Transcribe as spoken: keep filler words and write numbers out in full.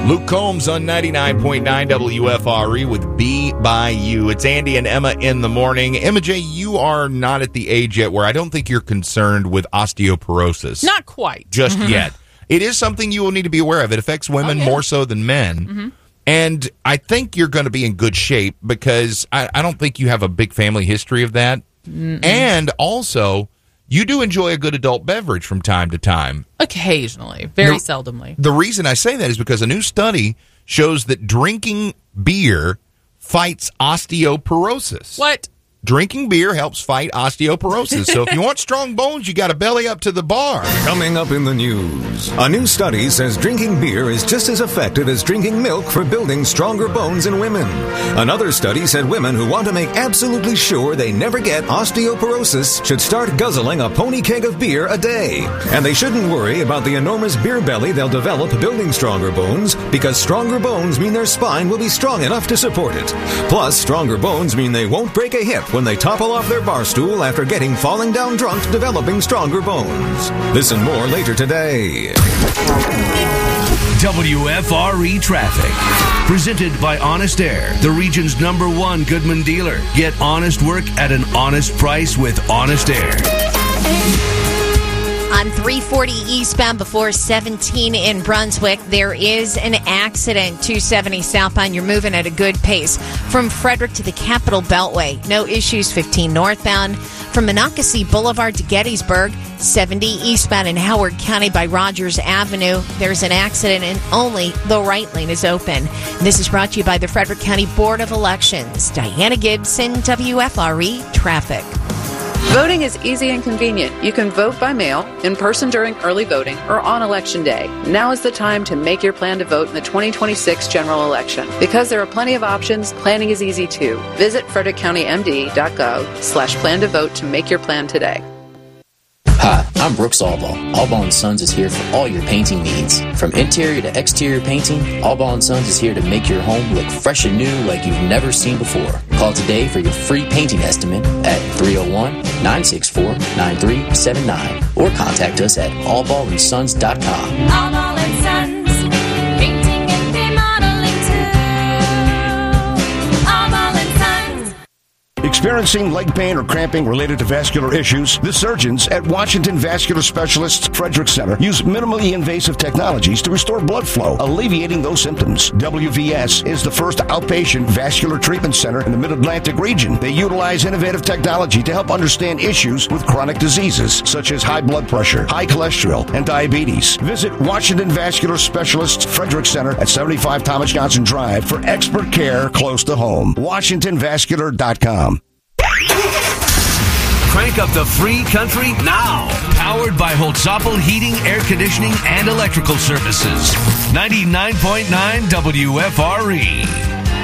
Luke Combs on ninety-nine point nine W F R E with Be By You. It's Andy and Emma in the morning. Emma J., you are not at the age yet where I don't think you're concerned with osteoporosis. Not quite. Just yet. It is something you will need to be aware of. It affects women oh, yeah. more so than men. Mm-hmm. And I think you're going to be in good shape because I, I don't think you have a big family history of that. Mm-mm. And also, you do enjoy a good adult beverage from time to time. Occasionally. Very the, seldomly. The reason I say that is because a new study shows that drinking beer fights osteoporosis. What? Drinking beer helps fight osteoporosis. So if you want strong bones, you got to belly up to the bar. Coming up in the news, a new study says drinking beer is just as effective as drinking milk for building stronger bones in women. Another study said women who want to make absolutely sure they never get osteoporosis should start guzzling a pony keg of beer a day. And they shouldn't worry about the enormous beer belly they'll develop building stronger bones, because stronger bones mean their spine will be strong enough to support it. Plus, stronger bones mean they won't break a hip when they topple off their bar stool after getting falling down drunk developing stronger bones. This and more later today. W F R E Traffic. Presented by Honest Air, the region's number one Goodman dealer. Get honest work at an honest price with Honest Air. On three forty eastbound before seventeen in Brunswick, there is an accident. two seventy southbound, you're moving at a good pace. From Frederick to the Capitol Beltway, no issues. fifteen northbound. From Monocacy Boulevard to Gettysburg, seventy eastbound in Howard County by Rogers Avenue. There's an accident and only the right lane is open. This is brought to you by the Frederick County Board of Elections. Diana Gibson, W F R E Traffic. Voting is easy and convenient. You can vote by mail, in person during early voting, or on Election Day. Now is the time to make your plan to vote in the twenty twenty-six general election. Because there are plenty of options, planning is easy too. Visit frederick county m d dot gov slash plan to vote to make your plan today. Hi, I'm Brooks Allball. Allball and Sons is here for all your painting needs. From interior to exterior painting, Allball and Sons is here to make your home look fresh and new like you've never seen before. Call today for your free painting estimate at three oh one, nine six four, nine three seven nine or contact us at all ball and sons dot com. Allball and Sons, painting and remodeling too. Allball and Sons. Experiencing leg pain or cramping related to vascular issues? The surgeons at Washington Vascular Specialists Frederick Center use minimally invasive technologies to restore blood flow, alleviating those symptoms. W V S is the first outpatient vascular treatment center in the Mid-Atlantic region. They utilize innovative technology to help understand issues with chronic diseases such as high blood pressure, high cholesterol, and diabetes. Visit Washington Vascular Specialists Frederick Center at seventy-five Thomas Johnson Drive for expert care close to home. washington vascular dot com. Crank up the free country now. Powered by Holtzapfel Heating, Air Conditioning, and Electrical Services. ninety-nine point nine W F R E.